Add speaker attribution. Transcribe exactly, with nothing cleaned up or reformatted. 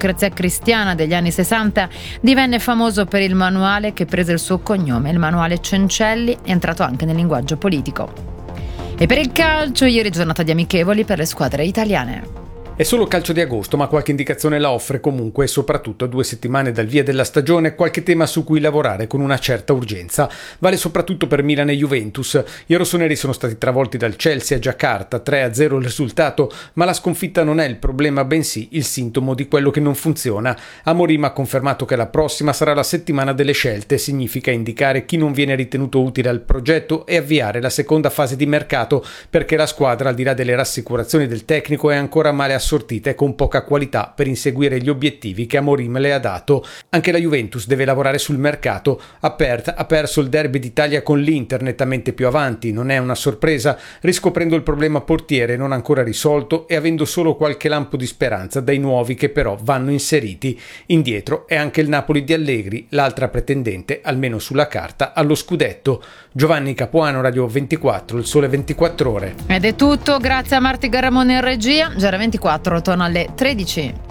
Speaker 1: Democrazia Cristiana degli anni sessanta, divenne famoso per il manuale che prese il suo cognome, il manuale Cencelli, è entrato anche nel linguaggio politico. E per il calcio, ieri giornata di amichevoli per le squadre italiane.
Speaker 2: È solo calcio di agosto, ma qualche indicazione la offre comunque, e soprattutto a due settimane dal via della stagione, qualche tema su cui lavorare con una certa urgenza. Vale soprattutto per Milan e Juventus. I rossoneri sono stati travolti dal Chelsea a Giacarta, tre a zero il risultato, ma la sconfitta non è il problema, bensì il sintomo di quello che non funziona. Amorim ha confermato che la prossima sarà la settimana delle scelte, significa indicare chi non viene ritenuto utile al progetto e avviare la seconda fase di mercato, perché la squadra, al di là delle rassicurazioni del tecnico, è ancora male assortita e con poca qualità per inseguire gli obiettivi che Amorim le ha dato. Anche la Juventus deve lavorare sul mercato. A Perth ha perso il derby d'Italia con l'Inter nettamente più avanti, non è una sorpresa, riscoprendo il problema portiere non ancora risolto e avendo solo qualche lampo di speranza dai nuovi che però vanno inseriti. Indietro è anche il Napoli di Allegri, l'altra pretendente, almeno sulla carta, allo scudetto. Giovanni Capuano, Radio ventiquattro, il Sole ventiquattro Ore.
Speaker 1: Ed è tutto, grazie a Marti Garamone in regia. Già era ventiquattro, torna alle tredici.